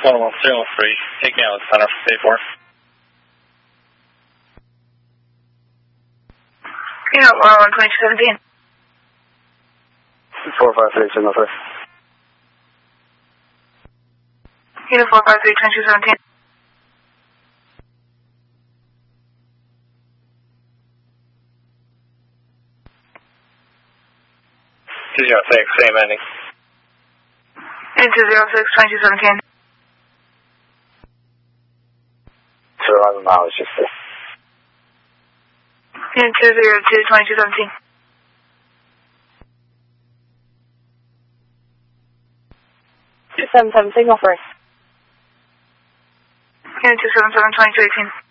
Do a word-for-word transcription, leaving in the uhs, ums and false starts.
one one zero three, take me out center for Bay four. Yeah, one one twenty seventeen. four five three, signal three. Unit four five three, twenty seventeen. two zero six, same ending. Unit two zero six, twenty seventeen. Sir, eleven miles, just there. Unit two zero two, twenty seventeen. two seven seven, signal three. Unit two seven seven, twenty eighteen.